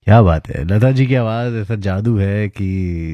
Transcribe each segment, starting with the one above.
क्या बात है, लता जी की आवाज़ ऐसा जादू है कि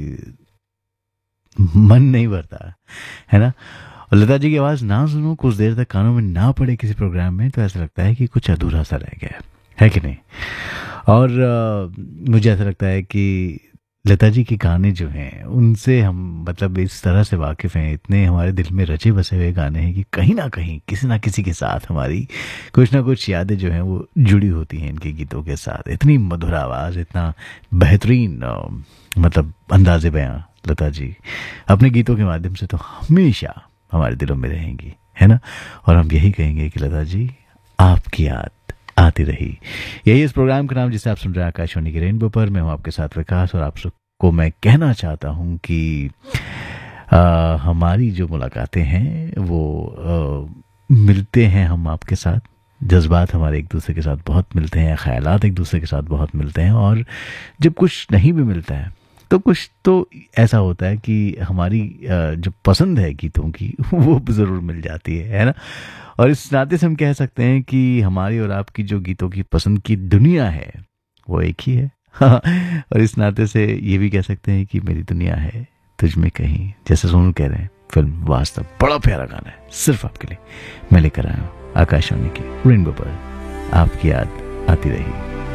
मन नहीं भरता, है ना। और लता जी की आवाज़ ना सुनो, कुछ देर तक कानों में ना पड़े किसी प्रोग्राम में, तो ऐसा लगता है कि कुछ अधूरा सा रह गया है कि नहीं। और मुझे ऐसा लगता है कि लता जी के गाने जो हैं उनसे हम मतलब इस तरह से वाकिफ़ हैं, इतने हमारे दिल में रचे बसे हुए गाने हैं कि कहीं ना कहीं किसी ना किसी के साथ हमारी कुछ ना कुछ यादें जो हैं वो जुड़ी होती हैं इनके गीतों के साथ। इतनी मधुर आवाज़, इतना बेहतरीन मतलब अंदाज़े बयां लता जी अपने गीतों के माध्यम से तो हमेशा हमारे दिलों में रहेंगी, है ना। और हम यही कहेंगे कि लता जी आपकी याद आती रही। यही इस प्रोग्राम का नाम जिसे आप सुन रहे हैं आकाशवाणी के रेनबो पर। मैं हूं आपके साथ विकास, और आप सबको मैं कहना चाहता हूं कि हमारी जो मुलाकातें हैं वो मिलते हैं हम आपके साथ, जज्बात हमारे एक दूसरे के साथ बहुत मिलते हैं, ख्यालात एक दूसरे के साथ बहुत मिलते हैं। और जब कुछ नहीं भी मिलता है तो कुछ तो ऐसा होता है कि हमारी जो पसंद है गीतों की वो ज़रूर मिल जाती है ना। और इस नाते से हम कह सकते हैं कि हमारी और आपकी जो गीतों की पसंद की दुनिया है वो एक ही है। और इस नाते से ये भी कह सकते हैं कि मेरी दुनिया है तुझ में कहीं, जैसे सोनू कह रहे हैं फिल्म वास्तव। बड़ा प्यारा गाना है सिर्फ आपके लिए मैं लेकर आया हूँ आकाशवाणी की रेनबो पर। आपकी याद आती रही।